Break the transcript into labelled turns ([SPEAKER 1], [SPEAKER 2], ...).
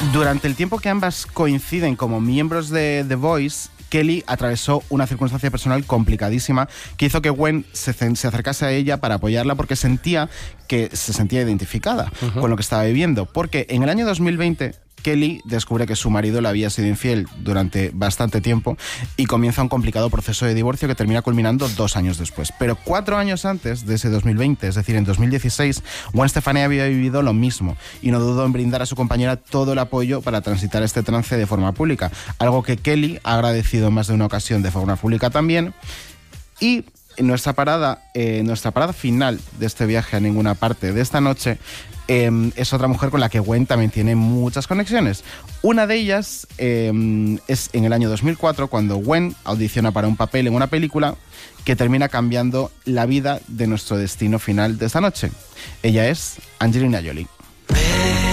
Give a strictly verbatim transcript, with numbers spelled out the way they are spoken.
[SPEAKER 1] Durante el tiempo que ambas coinciden como miembros de The Voice, Kelly atravesó una circunstancia personal complicadísima que hizo que Gwen se, se acercase a ella para apoyarla porque sentía que se sentía identificada uh-huh. con lo que estaba viviendo. Porque en el año dos mil veinte... Kelly descubre que su marido le había sido infiel durante bastante tiempo y comienza un complicado proceso de divorcio que termina culminando dos años después. Pero cuatro años antes de ese dos mil veinte, es decir, en dos mil dieciséis, Gwen Stefani había vivido lo mismo y no dudó en brindar a su compañera todo el apoyo para transitar este trance de forma pública, algo que Kelly ha agradecido en más de una ocasión de forma pública también. Y nuestra parada, eh, nuestra parada final de este viaje a ninguna parte de esta noche eh, es otra mujer con la que Gwen también tiene muchas conexiones. Una de ellas eh, es en el año dos mil cuatro, cuando Gwen audiciona para un papel en una película que termina cambiando la vida de nuestro destino final de esta noche. Ella es Angelina Jolie.